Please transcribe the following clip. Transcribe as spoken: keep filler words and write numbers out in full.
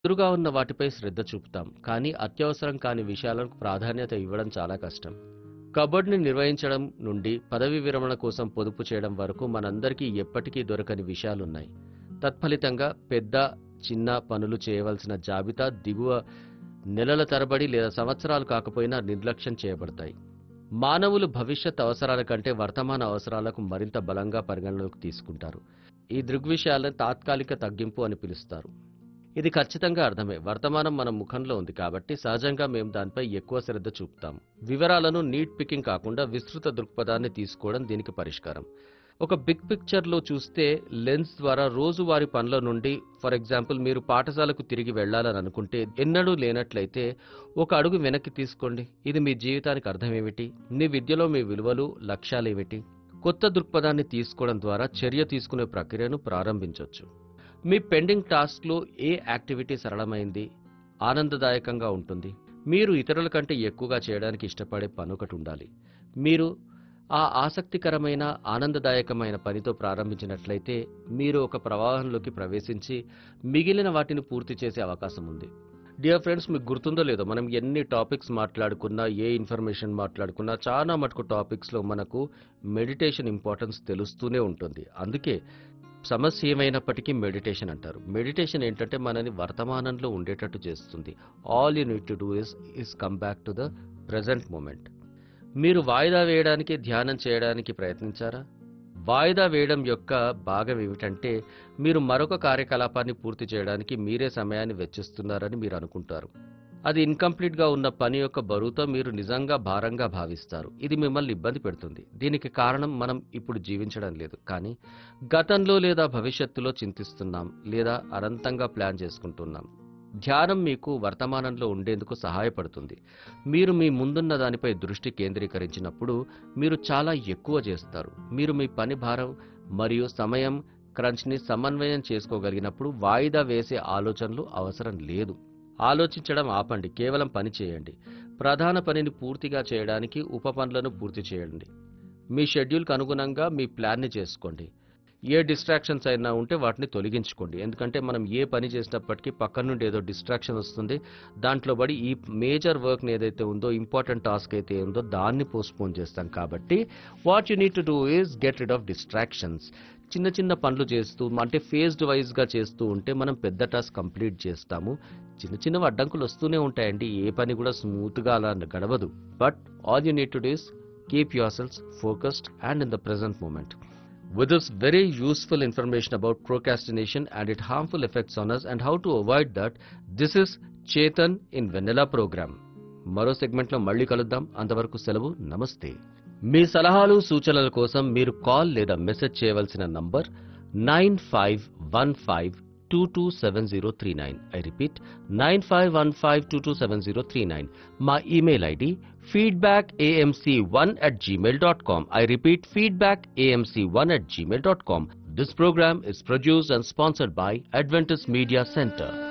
ఎదురుగా ఉన్న వాటిపై శ్రద్ధ చూపుతాం, కానీ అత్యవసరం కాని విషయాలకు ప్రాధాన్యత ఇవ్వడం చాలా కష్టం. కబోర్డ్‌ని నిర్వహించడం నుండి పదవీ విరమణ కోసం పొదుపు చేయడం వరకు మనందరికీ ఎప్పటికీ దొరకని విషయాలున్నాయి. తత్ఫలితంగా పెద్ద, చిన్న పనులు చేయవలసిన జాబితా దిగువ నెలల తరబడి లేదా సంవత్సరాలు కాకపోయినా నిర్లక్ష్యం చేయబడతాయి. మానవులు భవిష్యత్ అవసరాల కంటే వర్తమాన అవసరాలకు మరింత బలంగా పరిగణలోకి తీసుకుంటారు. ఈ దృగ్విషయాలను తాత్కాలిక తగ్గింపు అని పిలుస్తారు. ఇది ఖచ్చితంగా అర్థమే. వర్తమానం మన ముఖంలో ఉంది కాబట్టి సహజంగా మేము దానిపై ఎక్కువ శ్రద్ధ చూపుతాం. వివరాలను నీట్ పికింగ్ కాకుండా విస్తృత దృక్పథాన్ని తీసుకోవడం దీనికి పరిష్కారం. ఒక బిగ్ పిక్చర్లో చూస్తే లెన్స్ ద్వారా రోజువారీ పనుల నుండి, ఫర్ ఎగ్జాంపుల్ మీరు పాఠశాలకు తిరిగి వెళ్లాలని అనుకుంటే ఎన్నడూ లేనట్లయితే ఒక అడుగు వెనక్కి తీసుకోండి. ఇది మీ జీవితానికి అర్థమేమిటి, మీ విద్యలో మీ విలువలు, లక్ష్యాలేమిటి? కొత్త దృక్పథాన్ని తీసుకోవడం ద్వారా చర్య తీసుకునే ప్రక్రియను ప్రారంభించవచ్చు. మీ పెండింగ్ టాస్క్లో ఏ యాక్టివిటీ సరళమైంది, ఆనందదాయకంగా ఉంటుంది? మీరు ఇతరుల కంటే ఎక్కువగా చేయడానికి ఇష్టపడే పని ఒకటి ఉండాలి. మీరు ఆ ఆసక్తికరమైన, ఆనందదాయకమైన పనితో ప్రారంభించినట్లయితే మీరు ఒక ప్రవాహంలోకి ప్రవేశించి మిగిలిన వాటిని పూర్తి చేసే అవకాశం ఉంది. డియర్ ఫ్రెండ్స్, మీకు గుర్తుందో లేదో మనం ఎన్ని టాపిక్స్ మాట్లాడుకున్నా, ఏ ఇన్ఫర్మేషన్ మాట్లాడుకున్నా చాలా మటుకు టాపిక్స్లో మనకు మెడిటేషన్ ఇంపార్టెన్స్ తెలుస్తూనే ఉంటుంది. అందుకే సమస్య ఏమైనప్పటికీ మెడిటేషన్ అంటారు. మెడిటేషన్ ఏంటంటే మనని వర్తమానంలో ఉండేటట్టు చేస్తుంది. All you need to do is is come back to the present moment. మీరు వాయిదా వేయడానికి, ధ్యానం చేయడానికి ప్రయత్నించారా? వాయిదా వేయడం యొక్క భాగం ఏమిటంటే మీరు మరొక కార్యకలాపాన్ని పూర్తి చేయడానికి మీరే సమయాన్ని వెచ్చిస్తున్నారని మీరు అనుకుంటారు. అది ఇన్కంప్లీట్గా ఉన్న పని యొక్క బరువుతో మీరు నిజంగా భారంగా భావిస్తారు. ఇది మిమ్మల్ని ఇబ్బంది పెడుతుంది. దీనికి కారణం మనం ఇప్పుడు జీవించడం లేదు, కానీ గతంలో లేదా భవిష్యత్తులో చింతిస్తున్నాం లేదా అనంతంగా ప్లాన్ చేసుకుంటున్నాం. ధ్యానం మీకు వర్తమానంలో ఉండేందుకు సహాయపడుతుంది. మీరు మీ ముందున్న దానిపై దృష్టి కేంద్రీకరించినప్పుడు మీరు చాలా ఎక్కువ చేస్తారు. మీరు మీ పని భారం మరియు సమయం క్రంచ్ని సమన్వయం చేసుకోగలిగినప్పుడు వాయిదా వేసే ఆలోచనలు అవసరం లేదు. ఆలోచించడం ఆపండి, కేవలం పని చేయండి. ప్రధాన పనిని పూర్తిగా చేయడానికి ఉప పనులను పూర్తి చేయండి. మీ షెడ్యూల్కి అనుగుణంగా మీ ప్లాన్ని చేసుకోండి. ఏ డిస్ట్రాక్షన్స్ అయినా ఉంటే వాటిని తొలగించుకోండి. ఎందుకంటే మనం ఏ పని చేసినప్పటికీ పక్కన నుండి ఏదో డిస్ట్రాక్షన్ వస్తుంది. దాంట్లో పడి ఈ మేజర్ వర్క్ని ఏదైతే ఉందో, ఇంపార్టెంట్ టాస్క్ అయితే ఉందో దాన్ని పోస్ట్పోన్ చేస్తాం. కాబట్టి what you need to do is get rid of distractions. చిన్న చిన్న పనులు చేస్తూ, అంటే ఫేజ్డ్ వైజ్గా చేస్తూ ఉంటే మనం పెద్ద టాస్క్ కంప్లీట్ చేస్తాము. చిన్న చిన్నవి అడ్డంకులు వస్తూనే ఉంటాయండి. ఏ పని కూడా స్మూత్గా అలా గడవదు. But all you need to do is keep your self focused and in the present moment. With this very useful information about procrastination and its harmful effects on us and how to avoid that, this is Chetan in Vanilla program. మరో సెగ్మెంట్లో మళ్ళీ కలుద్దాం. అంతవరకు సెలవు. నమస్తే. మీ సలహాలు, సూచనల కోసం మీరు కాల్ లేదా మెసేజ్ చేయవలసిన number nine five one five two two seven zero three nine. I repeat nine five one five two two seven zero three nine. మా email ID feedback a m c one at gmail dot com. I repeat, feedback a m c one at gmail dot com. This program is produced and sponsored by Adventist Media Center.